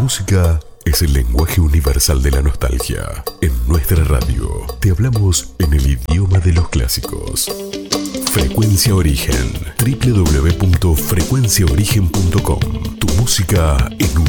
música es el lenguaje universal de la nostalgia. En nuestra radio te hablamos en el idioma de los clásicos. Frecuencia Origen. www.frecuenciaorigen.com. Tu música en un